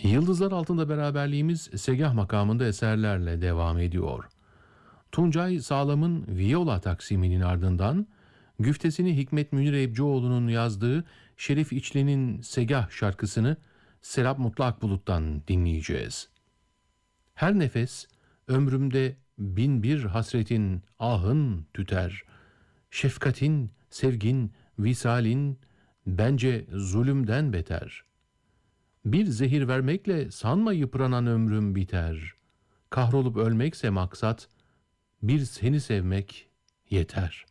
Yıldızlar altında beraberliğimiz Segah makamında eserlerle devam ediyor. Tuncay Sağlam'ın Viola taksiminin ardından güftesini Hikmet Münir Ebcioğlu'nun yazdığı Şerif İçli'nin Segah şarkısını Serap Mutlu Akbulut'tan dinleyeceğiz. Her nefes ömrümde bin bir hasretin ahın tüter. Şefkatin, sevgin, visalin bence zulümden beter. Bir zehir vermekle sanma yıpranan ömrüm biter. Kahrolup ölmekse maksat, bir seni sevmek yeter.